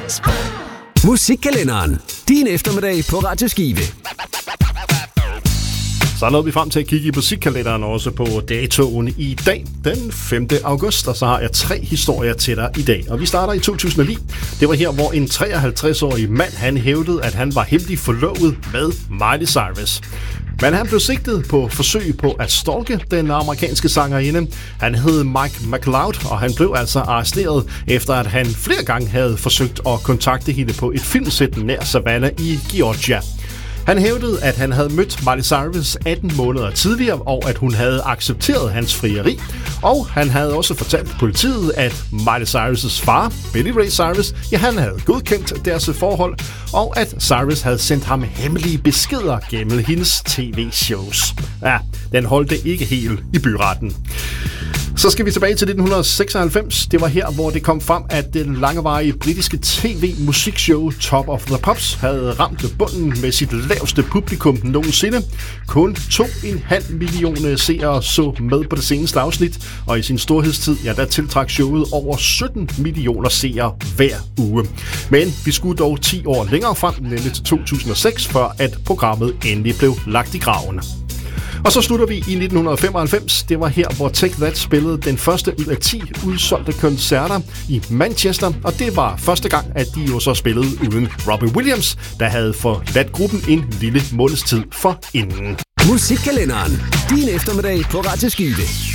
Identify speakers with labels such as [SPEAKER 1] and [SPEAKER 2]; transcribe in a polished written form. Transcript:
[SPEAKER 1] Musikkalenderen. Din eftermiddag på Radio Skive.
[SPEAKER 2] Så nåede vi frem til at kigge i musikkalenderen også på datoen i dag, den 5. august, og så har jeg 3 historier til dig i dag. Og vi starter i 2009. Det var her, hvor en 53-årig mand, han hævdede, at han var hemmeligt forlovet med Miley Cyrus. Men han blev sigtet på forsøg på at stalke den amerikanske sangerinde. Han hed Mike McLeod, og han blev altså arresteret, efter at han flere gange havde forsøgt at kontakte hende på et filmsæt nær Savannah i Georgia. Han hævdede, at han havde mødt Miley Cyrus 18 måneder tidligere, og at hun havde accepteret hans frieri. Og han havde også fortalt politiet, at Miley Cyrus' far, Billy Ray Cyrus, han havde godkendt deres forhold, og at Cyrus havde sendt ham hemmelige beskeder gennem hendes tv-shows. Ja, den holdte ikke helt i byretten. Så skal vi tilbage til 1996. Det var her, hvor det kom frem, at den langevarige britiske tv-musikshow Top of the Pops havde ramt bunden med sit laveste publikum nogensinde. Kun 2,5 millioner seere så med på det seneste afsnit, og i sin storhedstid, der tiltrak showet over 17 millioner seere hver uge. Men vi skulle dog 10 år længere frem, nemlig til 2006, før at programmet endelig blev lagt i graven. Og så slutter vi i 1995. Det var her, hvor Take That spillede den første ud af 10 udsolgte koncerter i Manchester. Og det var første gang, at de jo så spillede uden Robbie Williams, der havde forladt gruppen en lille måneds tid forinden.
[SPEAKER 1] Musikkalenderen. Din eftermiddag på Radio Skive.